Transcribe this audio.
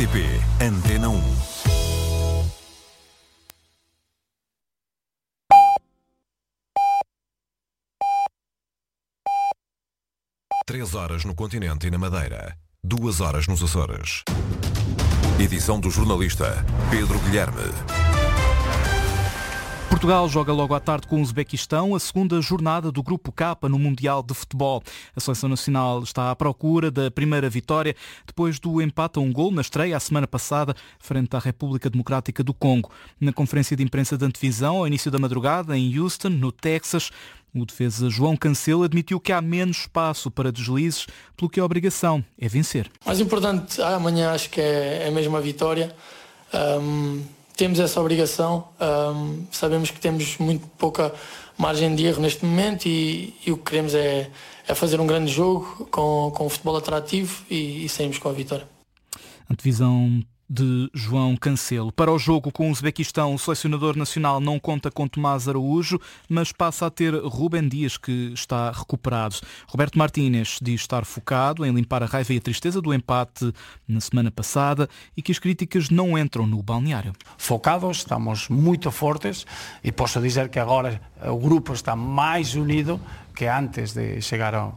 RTP Antena 1. Três horas no continente e na Madeira. 2 horas nos Açores. Edição do jornalista Pedro Guilherme. Portugal joga logo à tarde com o Uzbequistão a segunda jornada do Grupo K no Mundial de Futebol. A Seleção Nacional está à procura da primeira vitória depois do empate a 1-1 na estreia a semana passada frente à República Democrática do Congo. Na conferência de imprensa de antevisão, ao início da madrugada, em Houston, no Texas, o defesa João Cancelo admitiu que há menos espaço para deslizes, pelo que a obrigação é vencer. O mais importante amanhã acho que é mesmo a vitória. Temos essa obrigação, sabemos que temos muito pouca margem de erro neste momento e o que queremos é fazer um grande jogo com um futebol atrativo e sairmos com a vitória. Antevisão de João Cancelo. Para o jogo com o Uzbequistão, o selecionador nacional não conta com Tomás Araújo, mas passa a ter Rubem Dias, que está recuperado. Roberto Martínez diz estar focado em limpar a raiva e a tristeza do empate na semana passada e que as críticas não entram no balneário. Focados, estamos muito fortes e posso dizer que agora o grupo está mais unido que antes de chegar